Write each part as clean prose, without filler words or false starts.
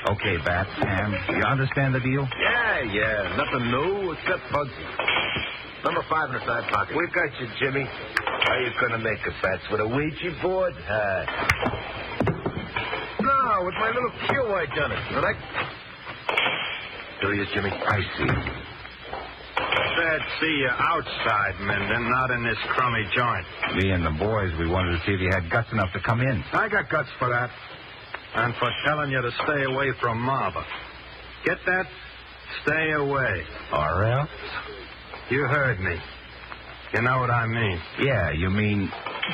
Okay, Bat. Ham, you understand the deal? Yeah. Nothing new except Bugsy. Number 5 in the side pocket. We got you, Jimmy. How you gonna make it, Bats? With a Ouija board? No, with my little cue I done it. All right? Here he is, Jimmy. I see. Said see you outside, Minden, not in this crummy joint. Me and the boys, we wanted to see if you had guts enough to come in. I got guts for that. And for telling you to stay away from Marva. Get that? Stay away. Or else? You heard me. You know what I mean. Yeah, you mean...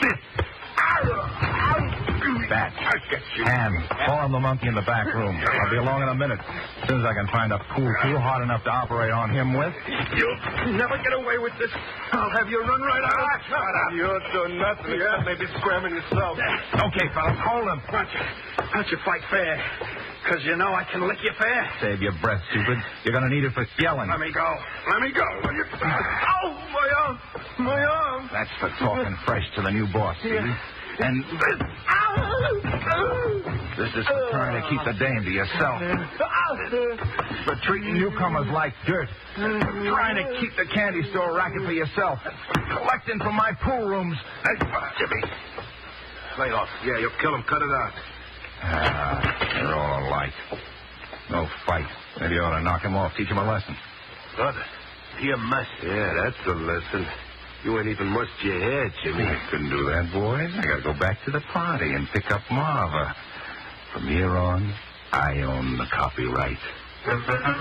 Bat. Ham, form the monkey in the back room. I'll be along in a minute. As soon as I can find a pool cue hard enough to operate on him with. You'll never get away with this. I'll have you run right out. Shut up. You're doing nothing. Yeah, maybe scramming yourself. Okay, fellas, hold him. Why don't you fight fair? Because you know I can lick you fair. Save your breath, stupid. You're going to need it for yelling. Let me go. Will you? Oh, my arm. My arm. That's for talking fresh to the new boss, see? And this is for trying to keep the dame to yourself. For treating newcomers like dirt. Trying to keep the candy store racket for yourself. Collecting from my pool rooms. Jimmy. Lay off. Yeah, you'll kill him. Cut it out. They're all alike. No fight. Maybe you ought to knock him off, teach him a lesson. Brother, he a mess. Yeah, that's a lesson. You ain't even mussed your head, Jimmy. I couldn't do that, boys. I got to go back to the party and pick up Marva. From here on, I own the copyright.